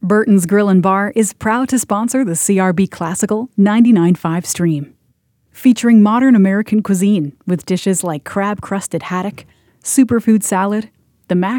Burton's Grill and Bar is proud to sponsor the CRB Classical 99.5 stream. Featuring modern American cuisine with dishes like crab-crusted haddock, superfood salad, the mac